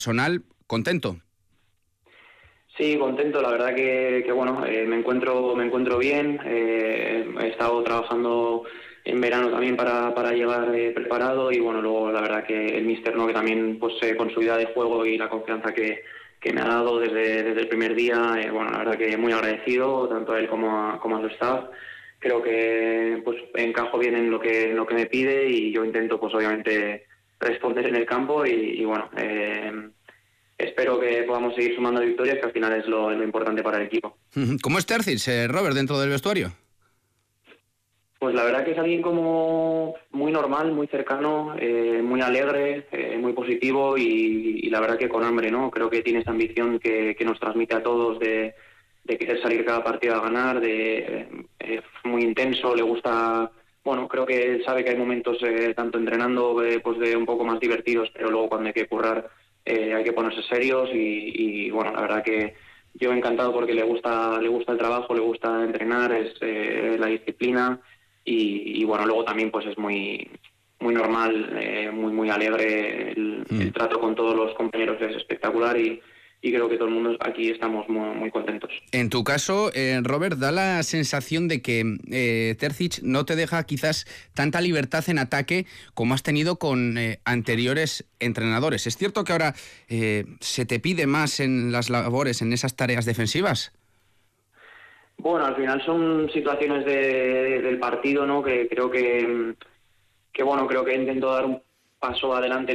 personal, ¿contento? Sí, contento. La verdad que bueno, me encuentro bien. He estado trabajando en verano también para llegar preparado y bueno, luego la verdad que el míster, ¿no?, que también pues con su idea de juego y la confianza que me ha dado desde el primer día, bueno, la verdad que muy agradecido tanto a él como a su staff. Creo que pues encajo bien en lo que me pide y yo intento pues obviamente responder en el campo y bueno, espero que podamos seguir sumando victorias, que al final es lo importante para el equipo. ¿Cómo es Terzic, Robert, dentro del vestuario? Pues la verdad que es alguien como muy normal, muy cercano, muy alegre, muy positivo y la verdad que con hambre, ¿no? Creo que tiene esa ambición que nos transmite a todos de querer salir cada partido a ganar, muy intenso, le gusta. Bueno, creo que él sabe que hay momentos tanto entrenando pues de un poco más divertidos, pero luego cuando hay que currar hay que ponerse serios y bueno, la verdad que yo encantado porque le gusta el trabajo, le gusta entrenar, es la disciplina y bueno, luego también pues es muy normal, muy alegre, el trato con todos los compañeros es espectacular y creo que todo el mundo aquí estamos muy contentos. En tu caso, Robert, da la sensación de que Terzic no te deja quizás tanta libertad en ataque como has tenido con anteriores entrenadores. ¿Es cierto que ahora se te pide más en las labores, en esas tareas defensivas? Bueno, al final son situaciones del partido, ¿no? Que creo que bueno, creo que intento dar un paso adelante en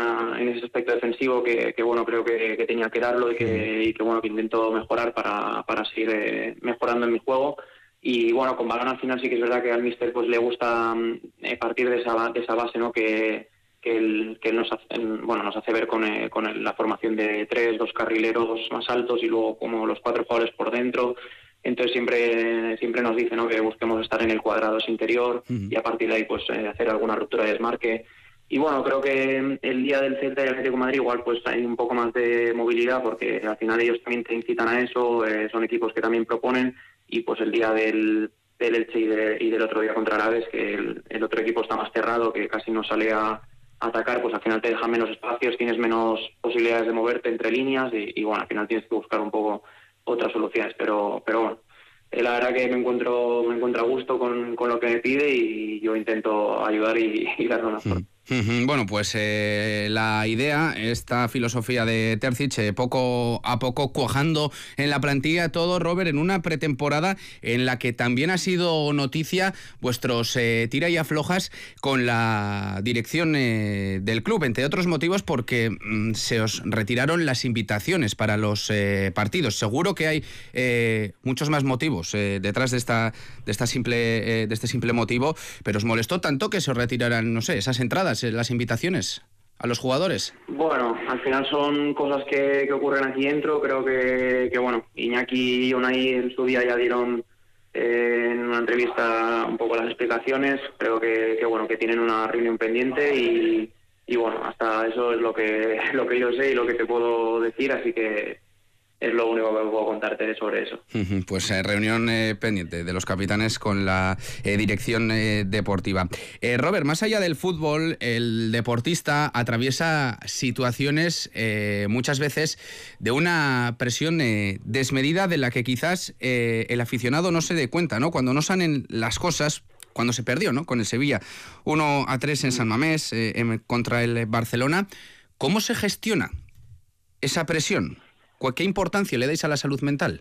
ese aspecto defensivo que bueno, creo que tenía que darlo y que bueno, que intento mejorar para seguir mejorando en mi juego. Y bueno, con balón al final sí que es verdad que al míster pues le gusta partir de esa base, ¿no? Que él nos hace ver con la formación de 2 carrileros más altos y luego como los 4 jugadores por dentro. Entonces siempre nos dice, ¿no?, que busquemos estar en el cuadrado ese interior y a partir de ahí pues hacer alguna ruptura de desmarque. Y bueno, creo que el día del Celta y el Atlético de Madrid igual pues hay un poco más de movilidad porque al final ellos también te incitan a eso, son equipos que también proponen y pues el día del Elche y del otro día contra Alaves, que el otro equipo está más cerrado, que casi no sale a atacar, pues al final te deja menos espacios, tienes menos posibilidades de moverte entre líneas y bueno, al final tienes que buscar un poco otras soluciones, pero bueno, la verdad que me encuentro a gusto con lo que me pide y yo intento ayudar y dar lo mejor. Bueno, pues la idea, esta filosofía de Terzic, poco a poco cuajando en la plantilla todo, Robert, en una pretemporada en la que también ha sido noticia vuestros tira y aflojas con la dirección del club, entre otros motivos porque se os retiraron las invitaciones para los partidos. Seguro que hay muchos más motivos detrás de este simple motivo, pero os molestó tanto que se os retiraran, no sé, esas entradas, las invitaciones a los jugadores. Bueno, al final son cosas que ocurren aquí dentro. Creo que bueno, Iñaki y Unai en su día ya dieron en una entrevista un poco las explicaciones. Creo que bueno, que tienen una reunión pendiente y bueno, hasta eso es lo que yo sé y lo que te puedo decir, así que es lo único que puedo contarte sobre eso. Pues reunión pendiente de los capitanes con la dirección deportiva. Robert, más allá del fútbol, el deportista atraviesa situaciones muchas veces de una presión desmedida de la que quizás el aficionado no se dé cuenta, ¿no? Cuando no salen las cosas, cuando se perdió, ¿no?, con el Sevilla 1-3 en San Mamés contra el Barcelona, ¿cómo se gestiona esa presión? ¿Qué importancia le dais a la salud mental?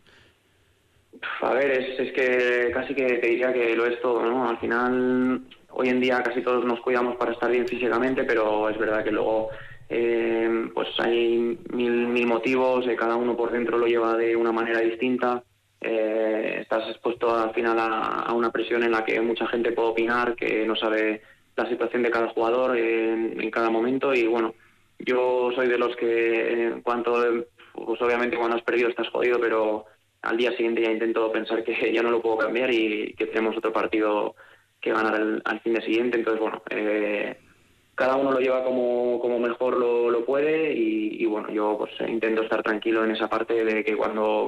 A ver, es que casi que te diría que lo es todo, ¿no? Al final, hoy en día casi todos nos cuidamos para estar bien físicamente, pero es verdad que luego pues hay mil motivos, cada uno por dentro lo lleva de una manera distinta. Estás expuesto al final a una presión en la que mucha gente puede opinar, que no sabe la situación de cada jugador en cada momento y bueno, yo soy de los que en cuanto, pues obviamente cuando has perdido estás jodido, pero al día siguiente ya intento pensar que ya no lo puedo cambiar y que tenemos otro partido que ganar al fin de siguiente. Entonces, bueno, cada uno lo lleva como mejor lo puede y bueno, yo pues intento estar tranquilo en esa parte de que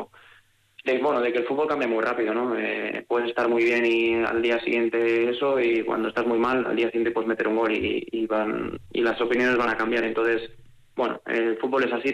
de que el fútbol cambia muy rápido, ¿no? Puedes estar muy bien y al día siguiente eso, y cuando estás muy mal, al día siguiente puedes meter un gol y las opiniones van a cambiar. Entonces, bueno, el fútbol es así.